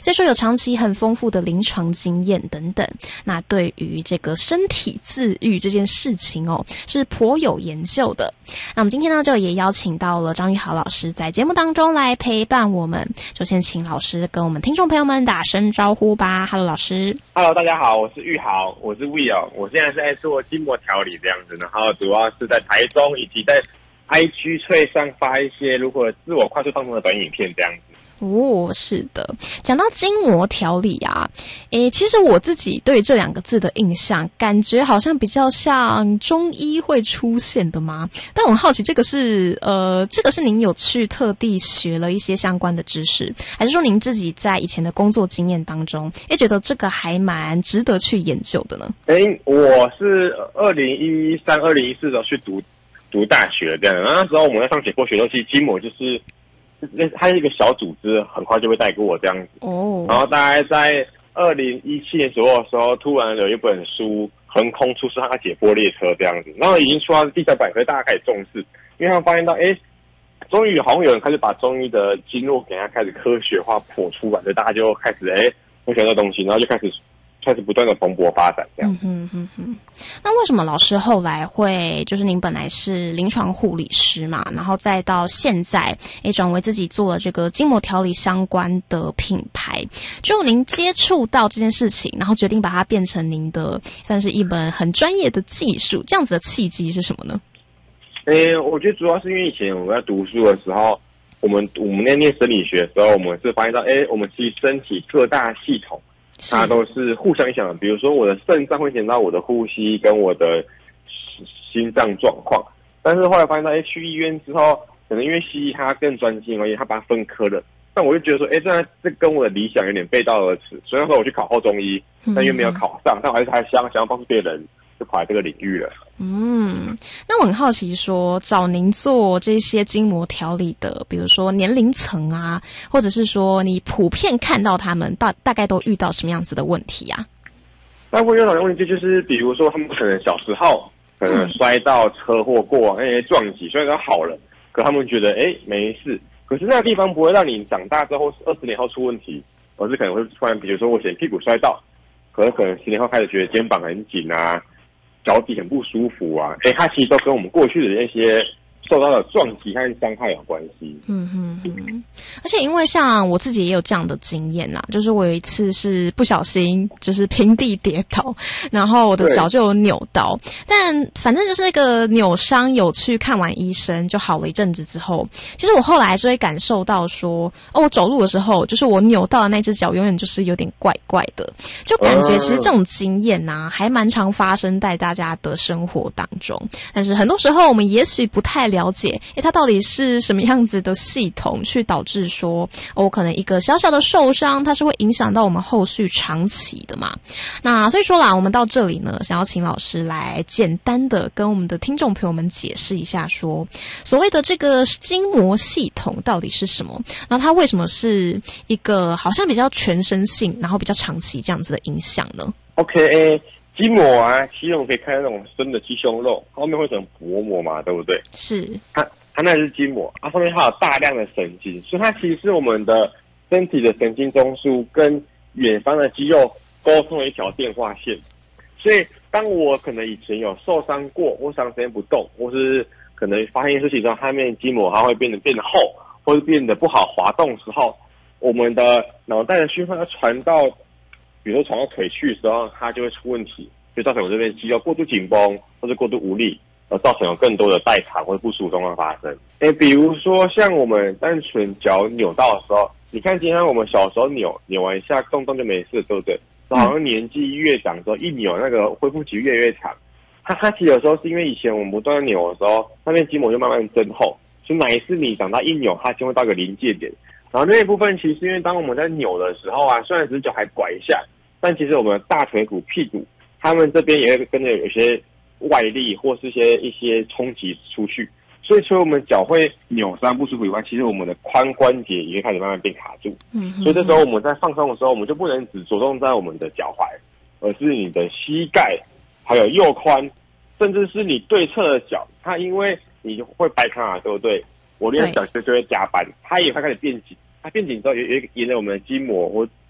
所以说有长期很丰富的临床经验等等。那对于这个身体自愈这件事情是颇有研究的。那我们今天呢就也邀请到了张育豪老师在节目当中来陪伴我们。就先请老师跟我们听众朋友们打声招呼吧。Hello， 老师。 Hello， 大家好，我是育豪，我是 Will， 我现在是在做筋膜调理这样子，然后主要是在台中以及在 IG 脆上发一些如何自我快速放松的短影片这样子。 是的，讲到筋膜调理啊，其实我自己对这两个字的印象，感觉好像比较像中医会出现的吗？但我很好奇，这个是您有去特地学了一些相关的知识，还是说您自己在以前的工作经验当中，觉得这个还蛮值得去研究的呢？ 我是2013、2014的时候去读大学这样，然后那时候我们在上解剖学的时候，其实筋膜就是它是一个小组织，很快就会带给我这样子。然后大概在2017年左右的时候，突然有一本书横空出世，它解剖列车这样子，然后已经出到第3版，可是大家开始重视，因为他们发现到，终于好像有人开始把中医的经络给它开始科学化剖出来，所以大家就开始会学到东西，然后就开始不断的蓬勃发展这样。 那为什么老师后来会，就是您本来是临床护理师嘛，然后再到现在转为自己做了这个筋膜调理相关的品牌，就您接触到这件事情，然后决定把它变成您的算是一门很专业的技术，这样子的契机是什么呢？ 我觉得主要是因为以前我们在读书的时候，我们在念生理学的时候，我们是发现到我们其实身体各大系统它都是互相影响的，比如说我的肾脏会影响到我的呼吸跟我的心脏状况，但是后来发现到去医院之后，可能因为西医它更专精而已，它把它分科了，但我就觉得说这跟我的理想有点背道而驰，所以那时候我去考后中医，但因为没有考上，但我还想要帮助别人，就跑来这个领域了。 那我很好奇说，找您做这些筋膜调理的，比如说年龄层啊，或者是说你普遍看到他们大概都遇到什么样子的问题啊？ 那会遇到的问题就是，比如说他们可能小时候可能摔到车祸过往，撞击，虽然说好了，可他们觉得没事，可是那个地方不会让你长大之后20年后出问题，而是可能会突然，比如说我以前屁股摔到，可能10年后开始觉得肩膀很紧啊，脚底很不舒服啊，它其实都跟我们过去的那些受到的撞击和伤害有关系。 而且因为像我自己也有这样的经验啦，就是我有一次是不小心就是平地跌倒，然后我的脚就有扭到，但反正就是那个扭伤有去看完医生就好了一阵子之后，其实我后来还是会感受到说我走路的时候就是我扭到的那只脚永远就是有点怪怪的，就感觉其实这种经验啊还蛮常发生在大家的生活当中，但是很多时候我们也许不太了解它到底是什么样子的系统去导致说可能一个小小的受伤它是会影响到我们后续长期的嘛。那所以说啦，我们到这里呢想要请老师来简单的跟我们的听众朋友们解释一下说所谓的这个筋膜系统到底是什么，然后它为什么是一个好像比较全身性然后比较长期这样子的影响呢？ OK， 筋膜啊，其实我们可以看到那种生的鸡胸肉后面会成薄膜嘛，对不对？ 是它那是筋膜，它上面还有大量的神经，所以它其实是我们的身体的神经中枢跟远方的肌肉沟通的一条电话线。所以当我可能以前有受伤过，或长时间不动，或是可能发现事情之后，它面筋膜它会变得厚，或是变得不好滑动的时候，我们的脑袋的讯号要传到，比如说传到腿去的时候，它就会出问题，就造成我这边肌肉过度紧绷或者过度无力，而造成有更多的代偿或者不舒服状况发生。比如说像我们单纯脚扭到的时候，你看今天我们小时候扭完一下动就没事，对不对？好像年纪越长之后一扭，那个恢复期越来越长。它其实有时候是因为以前我们不断的扭的时候，那边筋膜就慢慢增厚，所以哪一次你长大一扭，它就会到一个临界点。然后那一部分其实因为当我们在扭的时候啊，虽然只是脚还拐一下，但其实我们的大腿骨、屁股，他们这边也会跟着有一些外力或是一些冲击出去，所以除了我们脚会扭伤不舒服以外，其实我们的髋关节也会开始慢慢变卡住。所以这时候我们在放松的时候，我们就不能只着重在我们的脚踝，而是你的膝盖，还有右髋，甚至是你对侧的脚，它因为你会掰开啊，对不对？我练脚就会加班，它也会开始变紧。它变紧之后，也沿着我们的筋膜或